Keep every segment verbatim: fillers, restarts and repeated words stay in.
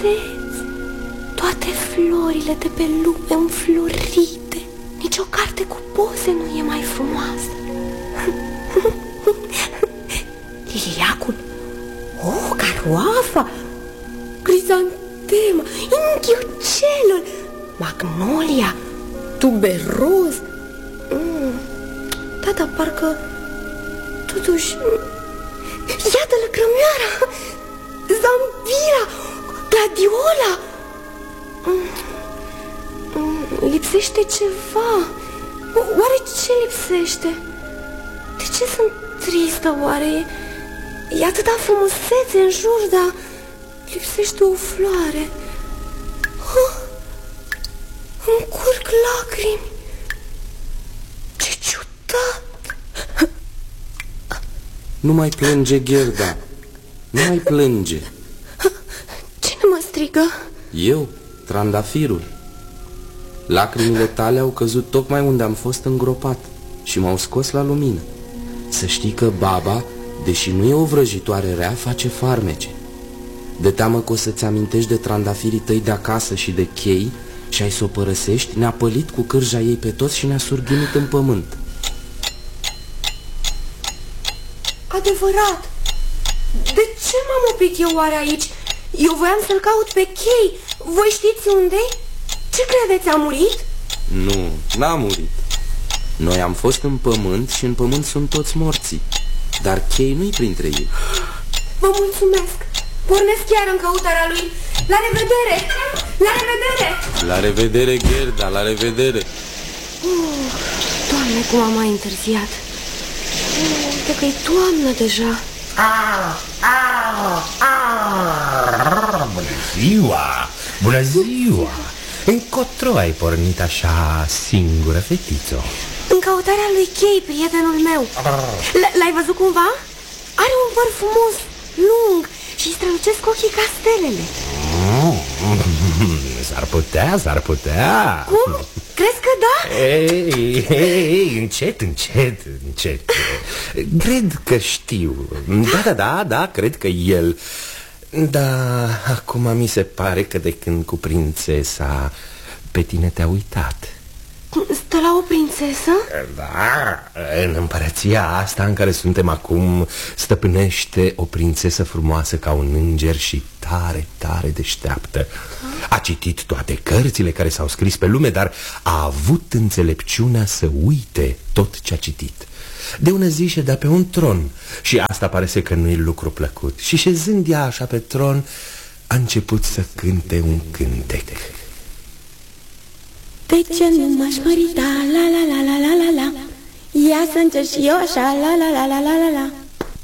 frumuseți, toate florile de pe lume înflorite. Nici o carte cu poze nu e mai frumoasă. Liliacul, oh, caroafa, crizantema, inghiucelul, magnolia, tuberoz. mm. Da, dar parcă totuși... Iată lăcrămioara, zambira, gladiola. mm. Mm. Lipsește ceva. Oare ce lipsește? De ce sunt tristă, oare? E atâta frumusețe în jur, dar lipsește o floare. Oh, îmi curg lacrimi. Ce ciudat. Nu mai plânge, Gerda. Nu mai plânge. Cine mă strigă? Eu, trandafirul. Lacrimile tale au căzut tocmai unde am fost îngropat și m-au scos la lumină. Să știi că baba, deși nu e o vrăjitoare rea, face farmece. De teamă că o să-ți amintești de trandafirii tăi de acasă și de chei și ai să o părăsești, ne-a pălit cu cârja ei pe toți și ne-a surghinit în pământ. Adevărat. De ce m-am oprit eu oare aici? Eu voiam să-l caut pe chei. Voi știți unde-i? Ce credeți, a murit? Nu, n-a murit. Noi am fost în pământ și în pământ sunt toți morții, dar chei nu-i printre ei. Vă mulțumesc. Pornesc chiar în căutarea lui. La revedere! La revedere! La revedere, Gerda, la revedere! uh, Doamne, cum am mai întârziat. uh, Uite că-i toamnă deja. Ah, ah, ah. Bună ziua! Bună ziua! Încotro ai pornit așa singură, fetițo? În căutarea lui Chei, prietenul meu. L-ai văzut cumva? Are un păr frumos, lung și strălucesc ochii ca stelele. S-ar putea, s-ar putea. Cum? Crezi că da? Ei, ei, încet, încet, încet. Cred că știu. Da, da, da, da, cred că el. Da, acum mi se pare că de când cu prințesa pe tine te-a uitat. Stă la o prințesă? Da, în împărăția asta în care suntem acum stăpânește o prințesă frumoasă ca un înger și tare, tare deșteaptă. A citit toate cărțile care s-au scris pe lume, dar a avut înțelepciunea să uite tot ce a citit. De ună zi ședea pe un tron și asta pare să că nu-i lucru plăcut. Și șezând ea așa pe tron, a început să cânte un cântec. De ce nu m-aș mărita, la la la la la la la. Ia să încerc și eu așa, la la la la la la la.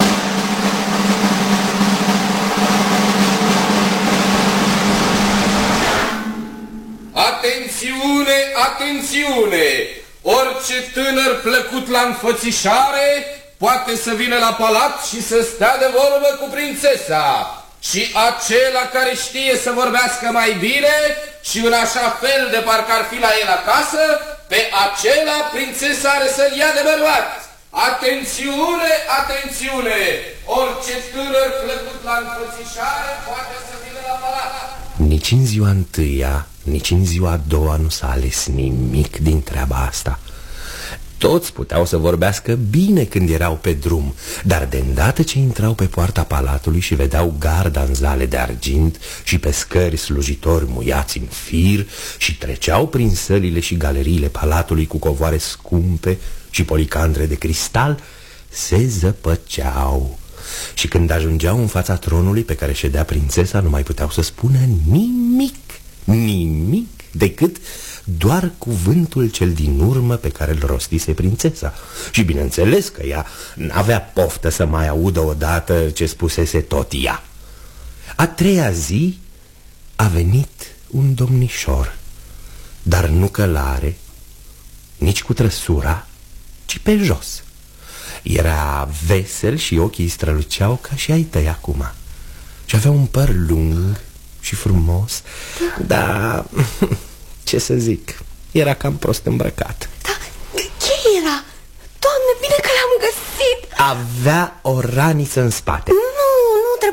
Atențiune, atențiune! Orice tânăr plăcut la înfățișare poate să vină la palat și să stea de vorbă cu prințesa. Și acela care știe să vorbească mai bine și în așa fel de parcă ar fi la el acasă, pe acela prințesa are să-l ia de bărbat. Atențiune, atențiune! Orice tânăr plăcut la înfățișare poate să vină la palat. Nici în ziua întâia, nici în ziua a doua nu s-a ales nimic din treaba asta. Toți puteau să vorbească bine când erau pe drum, dar de îndată ce intrau pe poarta palatului și vedeau garda în zale de argint și pe scări slujitori muiați în fir și treceau prin sălile și galeriile palatului cu covoare scumpe și policandre de cristal, se zăpăceau. Și când ajungeau în fața tronului pe care ședea prințesa, nu mai puteau să spună nimic, nimic, decât doar cuvântul cel din urmă pe care îl rostise prințesa. Și bineînțeles că ea n-avea poftă să mai audă odată ce spusese tot ea. A treia zi a venit un domnișor, dar nu călare, nici cu trăsura, ci pe jos. Era vesel și ochii străluceau ca și ai tăi acum. Și avea un păr lung și frumos, dar ce să zic, era cam prost îmbrăcat. Da, ce era? Doamne, bine că l-am găsit! Avea o raniță în spate. Nu, nu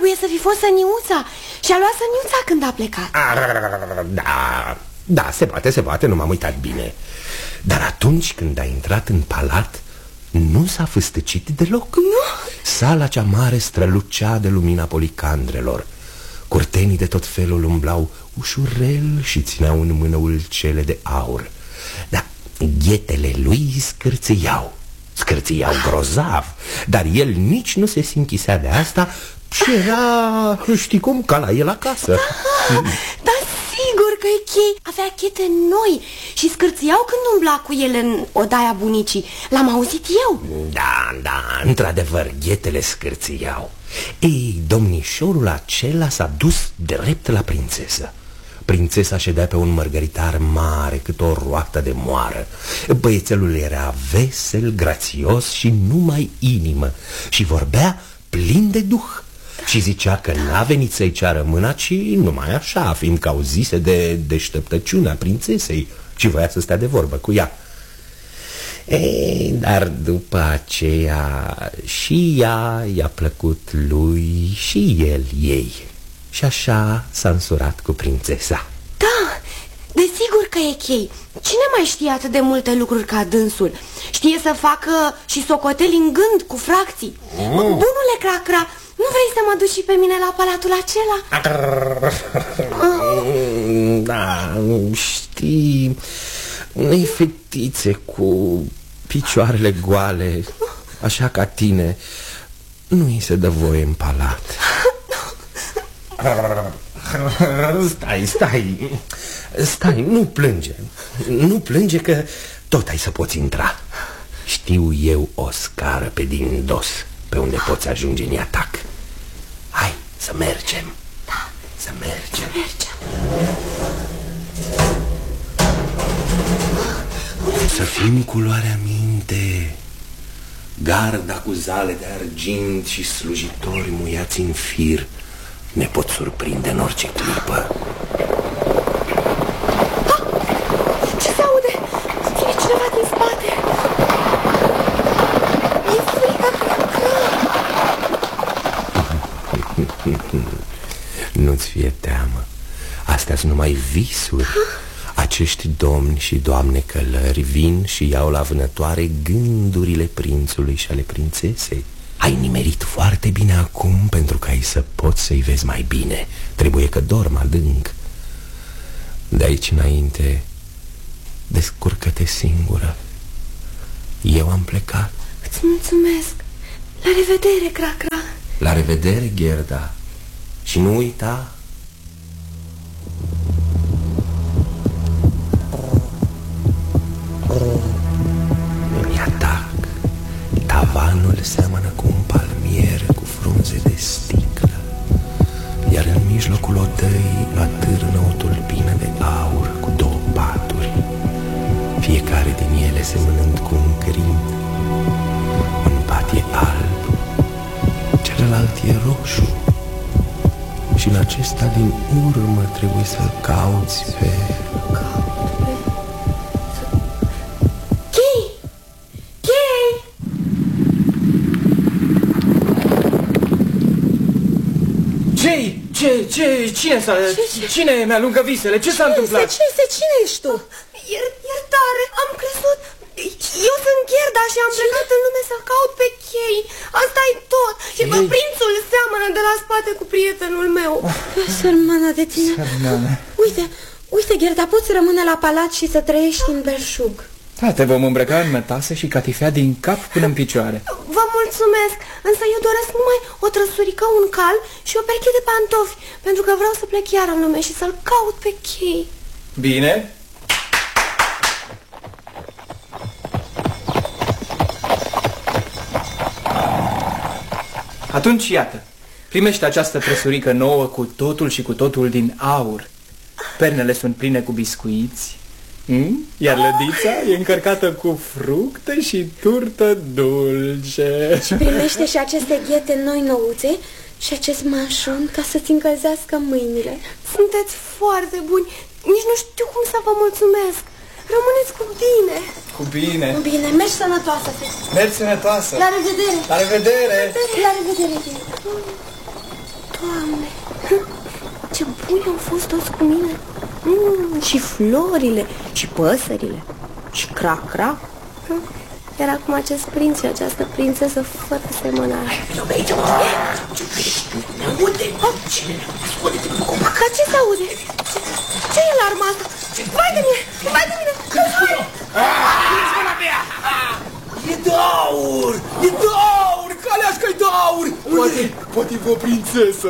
trebuie să fi fost Săniuța. Și-a luat Săniuța când a plecat. Da, da, se poate, se poate, nu m-am uitat bine. Dar atunci când a intrat în palat, nu s-a fâstăcit deloc. Nu? Sala cea mare strălucea de lumina policandrelor. Curtenii de tot felul umblau ușurel și țineau în mână ulcele de aur. Dar ghetele lui scârțâiau, scârțâiau grozav. Dar el nici nu se sinchisea de asta și era, știi cum, ca la el acasă. Dar sigur că e chei. Avea chete noi și scârțâiau când umbla cu ele în odaia bunicii. L-am auzit eu. Da, da, într-adevăr, ghetele scârțâiau. Ei, domnișorul acela s-a dus drept la prințesă. Prințesa ședea pe un mărgăritar mare, cât o roată de moară. Băiețelul era vesel, grațios și numai inimă și vorbea plin de duh. Și zicea că n-a venit să-i ceară mâna, ci numai așa, fiindcă auzise de deșteptăciunea prințesei și voia să stea de vorbă cu ea. Ei, dar după aceea și ea i-a plăcut lui și el ei. Și așa s-a însurat cu prințesa. Da, desigur că e chei. Cine mai știe atât de multe lucruri ca dânsul? Știe să facă și socoteli în gând cu fracții. mm. Bunule Cracra, nu vrei să mă duci și pe mine la palatul acela? Da, știi, unei fetițe cu picioarele goale, așa ca tine, nu îi se dă voie în palat. Stai, stai, stai, nu plânge, nu plânge că tot ai să poți intra. Știu eu o scară pe din dos pe unde poți ajunge în atac. Hai să mergem. Da, să mergem. Să mergem. Să fim cu luarea minte. Garda cu zale de argint și slujitori muiați în fir ne pot surprinde în orice clipă. Ah! Ce se aude? Vine cineva din spate. Mi-e frică, Nu-ți fie teamă. Astea-s numai visuri. Acești domni și doamne călări vin și iau la vânătoare gândurile prințului și ale prințesei. Ai nimerit foarte bine acum pentru că ai să poți să-i vezi mai bine. Trebuie că dorm adânc. De aici înainte, descurcă-te singură. Eu am plecat. Îți mulțumesc. La revedere, Cracra. La revedere, Gerda. Și nu uita. Îmi atac. Tavanul seamănă cu un palmier cu frunze de sticlă, iar în mijlocul odăii atârnă o tulpină de aur cu două paturi, fiecare din ele semănând cu un crin. Un pat e alb, celălalt e roșu, și în acesta din urmă trebuie să-l cauți pe... Chei! Chei! Ce-i? Ce? Ce? Cine s-a... Cine mi-alungă visele? Ce s-a întâmplat? Ce este? Cine ești tu? Ier, iertare, am crezut... Eu sunt Gerda și am plecat în lume să caut pe Chei. Asta-i tot. Și bă, prințul seamănă de la spate cu prietenul meu. Sărmana de tine. Sărmana. Uite, uite, Gerda, poți rămâne la palat și să trăiești în belșug. Da, te vom îmbrăca în mătase și catifea din cap până în picioare. Vă mulțumesc, însă eu doresc numai o trăsurică, un cal și o pereche de pantofi, pentru că vreau să plec iar în lume și să-l caut pe Chei. Bine. Atunci, iată, primește această trăsurică nouă cu totul și cu totul din aur. Pernele sunt pline cu biscuiți, mm? Iar lădița e încărcată cu fructe și turtă dulce. Și primește și aceste ghete noi nouțe și acest manșon ca să-ți încălzească mâinile. Sunteți foarte buni, nici nu știu cum să vă mulțumesc. Rămâneți cu bine. Cu bine. Cu bine, mergi sănătoasă, fete. Mergi sănătoasă. La revedere. La revedere. La revedere, Gerda. Doamne, ce buni au fost toți cu mine. mm, Și florile, și păsările, și crac-crac. Iar acum acest prinț și această prințesă fără semănare. Ca ce se aude? Ce e alarma asta? Vai de mine! Vai de mine! E daur! E daur! Caleașcă-i daur! Poate, poate vă prințesă.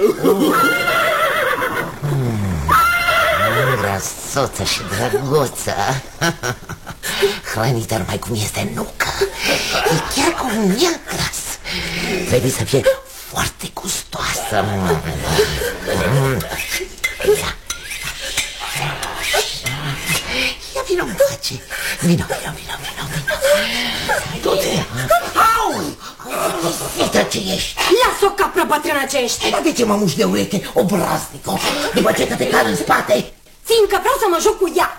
Răsuță și drăguță. Hrănită numai cum este nucă. E chiar cum ea gras. Trebuie să fie foarte gustoasă. Ia, ia vino încoace. Vino, vino, vino, vino, vino. Du-te. Au! Uite ce ești. Lasă-o, capră bătrână ce ești. Dar de ce mă muși de ureche, obraznică? După ce că te car în spate? Fiindcă vreau să mă joc cu ea.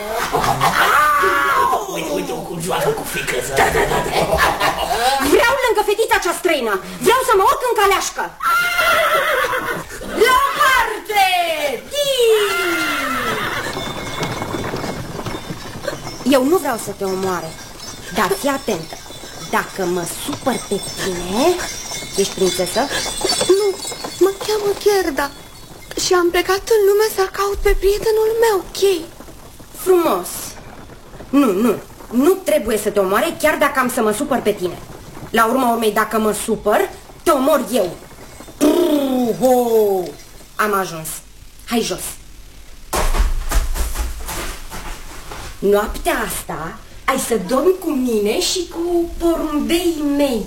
Uite, uite cum joacă cu fică. Da, da, da, da. Vreau lângă fetița cea străină. Vreau să mă urc în caleașcă. La parte! Eu nu vreau să te omoare, dar fii atentă. Dacă mă supăr pe tine... Ești prințesă? Nu, mă cheamă Gerda și am plecat în lume să caut pe prietenul meu, Kay. Frumos. Nu, nu, nu trebuie să te omoare chiar dacă am să mă supăr pe tine. La urma urmei, dacă mă supăr, te omor eu. Truho! Am ajuns. Hai jos. Noaptea asta ai să dormi cu mine și cu porumbeii mei.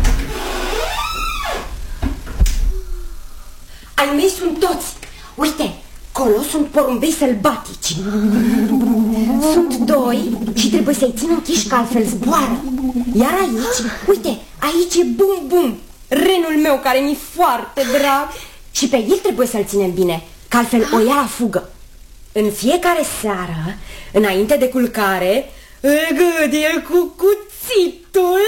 Ai mei sunt toți. Uite, colo sunt porumbei sălbatici. Sunt doi și trebuie să-i țin închiși, că altfel zboară. Iar aici, uite, aici e Bum Bum, renul meu care mi-e foarte drag. Și pe el trebuie să-l ținem bine, că altfel o ia la fugă. În fiecare seară, înainte de culcare, îl gâdie cu cuțitul.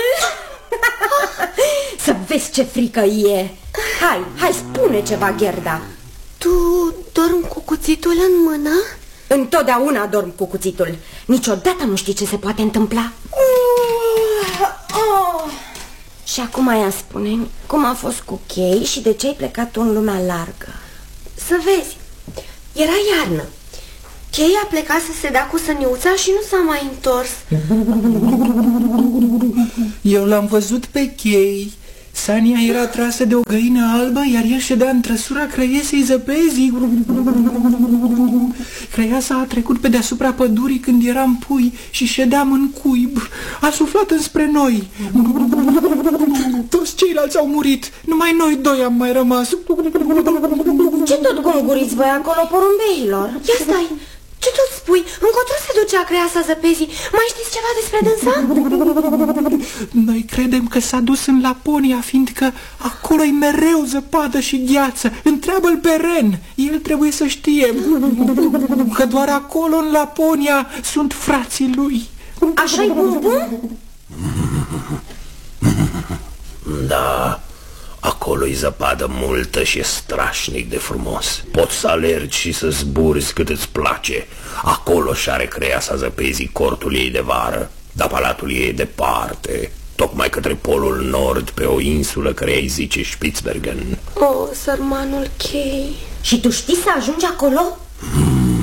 Să vezi ce frică e. Hai, hai, spune ceva, Gerda. Tu dormi cu cuțitul în mână? Întotdeauna dorm cu cuțitul. Niciodată nu știi ce se poate întâmpla. uh, oh. Și acum aia spune-mi cum a fost cu Kay și de ce ai plecat tu în lumea largă. Să vezi, era iarnă. Kay a plecat să se dea cu săniuța și nu s-a mai întors. Eu l-am văzut pe Kay. Sania era trasă de o găină albă, iar el ședea în trăsura crăiesei zăpezii. Crăiasa a trecut pe deasupra pădurii când eram pui și ședeam în cuib. A suflat înspre noi. Toți ceilalți au murit, numai noi doi am mai rămas. Ce tot gunguriți voi acolo, porumbeilor? Ia stai, ce tot spui? Încotro se ducea creasa zăpezii. Mai știți ceva despre dânsa? Noi credem că s-a dus în Laponia, fiindcă acolo-i mereu zăpadă și gheață. Întreabă-l pe Ren, el trebuie să știe că doar acolo, în Laponia, sunt frații lui. Așa-i, Bum Bum? Da, acolo-i zăpadă multă și e strașnic de frumos. Poți să alergi și să zburzi cât îți place. Acolo și-are creasa zăpezii cortul ei de vară, dar palatul ei e departe, tocmai către polul nord, pe o insulă care îi zice Spitsbergen. O, oh, sărmanul Kay. Și tu știi să ajungi acolo? Hmm.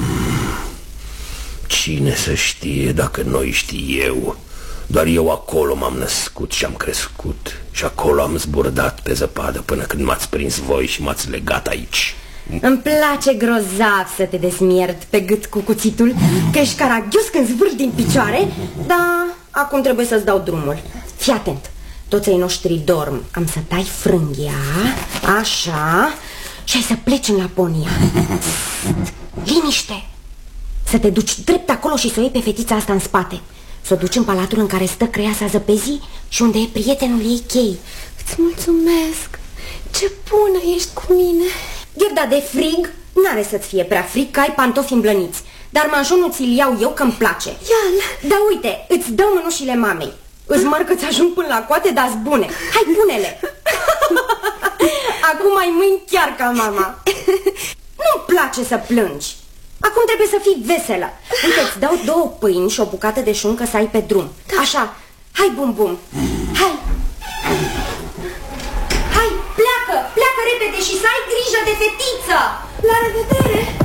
Cine să știe dacă noi știi eu? Doar eu acolo m-am născut și am crescut și acolo am zburdat pe zăpadă până când m-ați prins voi și m-ați legat aici. Îmi place grozav să te desmierd pe gât cu cuțitul, că ești caragios când zvârli din picioare. Dar acum trebuie să-ți dau drumul. Fii atent, toți ai noștri dorm. Am să tai frânghia, așa, și ai să pleci în Laponia. Liniște! Să te duci drept acolo și să o iei pe fetița asta în spate. Să o duci în palatul în care stă creasa zăpezii și unde e prietenul ei Kay. Îți mulțumesc! Ce bună ești cu mine! Gerda, de frig n-are să-ți fie prea frig, că ai pantofi îmblăniți. Dar manjonul ți-l iau eu că-mi place. Ia-l! Da, uite, îți dau mânușile mamei. Îți măr că-ți ajung până la coate, dar-s bune. Hai, pune-le! acum ai mâini chiar ca mama. Nu-mi place să plângi. Acum trebuie să fii veselă. Uite, îți dau două pâini și o bucată de șuncă să ai pe drum. Așa, hai bum bum. Hai. Hai, pleacă, pleacă repede și să ai grijă de fetiță. La revedere.